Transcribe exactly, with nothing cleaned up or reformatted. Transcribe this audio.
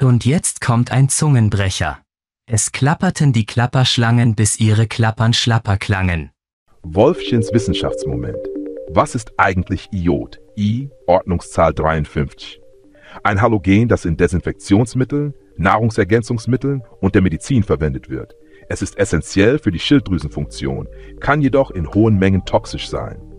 Und jetzt kommt ein Zungenbrecher. Es klapperten die Klapperschlangen, bis ihre Klappern schlapper klangen. Wolfchens Wissenschaftsmoment. Was ist eigentlich Iod? I, Ordnungszahl dreiundfünfzig. Ein Halogen, das in Desinfektionsmitteln, Nahrungsergänzungsmitteln und der Medizin verwendet wird. Es ist essentiell für die Schilddrüsenfunktion, kann jedoch in hohen Mengen toxisch sein.